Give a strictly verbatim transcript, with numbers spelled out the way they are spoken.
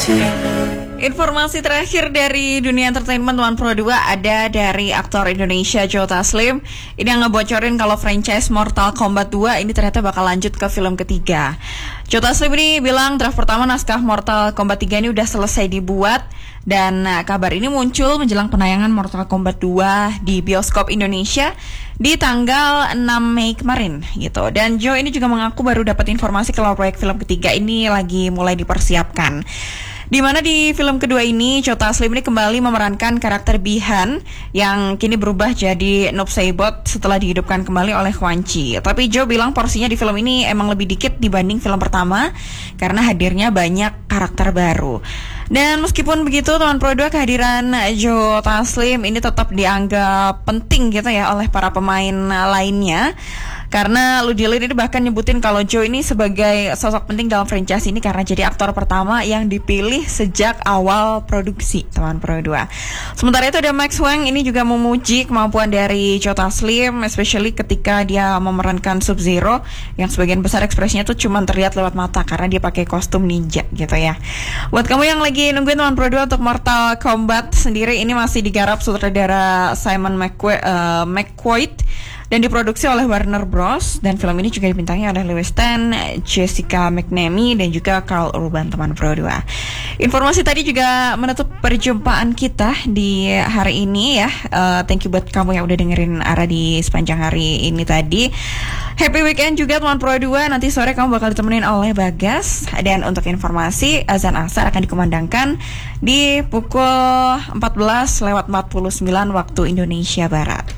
Informasi terakhir dari dunia entertainment One Pro dua ada dari aktor Indonesia Joe Taslim. Ini yang ngebocorin kalau franchise Mortal Kombat dua ini ternyata bakal lanjut ke film ketiga. Joe Taslim ini bilang draft pertama naskah Mortal Kombat tiga ini udah selesai dibuat. Dan nah, kabar ini muncul menjelang penayangan Mortal Kombat dua di bioskop Indonesia di tanggal enam Mei kemarin gitu. Dan Joe ini juga mengaku baru dapat informasi kalau proyek film ketiga ini lagi mulai dipersiapkan. Di mana di film kedua ini Joe Taslim ini kembali memerankan karakter Bihan yang kini berubah jadi Noob Saibot setelah dihidupkan kembali oleh Quan Chi. Tapi Joe bilang porsinya di film ini emang lebih dikit dibanding film pertama karena hadirnya banyak karakter baru. Dan meskipun begitu teman Pro dua, kehadiran Joe Taslim ini tetap dianggap penting gitu ya oleh para pemain lainnya. Karena Ludilin ini bahkan nyebutin kalau Joe ini sebagai sosok penting dalam franchise ini karena jadi aktor pertama yang dipilih sejak awal produksi, teman Pro dua. Sementara itu ada Max Wang ini juga memuji kemampuan dari Joe Taslim, especially ketika dia memerankan Sub-Zero yang sebagian besar ekspresinya tuh cuma terlihat lewat mata karena dia pakai kostum ninja gitu ya. Buat kamu yang lagi nungguin teman Pro dua untuk Mortal Kombat sendiri, ini masih digarap sutradara Simon McQuaid, uh, McQuaid dan diproduksi oleh Warner Bros. Dan film ini juga dibintangi oleh Lewis Tan, Jessica McNamee, dan juga Karl Urban, teman Pro dua. Informasi tadi juga menutup perjumpaan kita di hari ini ya. Uh, thank you buat kamu yang udah dengerin Ara di sepanjang hari ini tadi. Happy weekend juga teman Pro dua. Nanti sore kamu bakal ditemenin oleh Bagas. Dan untuk informasi, azan asar akan dikumandangkan di pukul empat belas lewat empat puluh sembilan waktu Indonesia Barat.